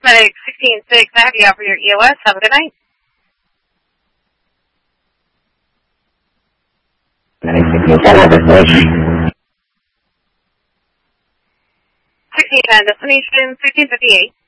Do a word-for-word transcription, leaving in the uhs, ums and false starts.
Medic sixteen six, I have you out for your E O S. Have a good night. sixteen ten, destination sixteen fifty-eight.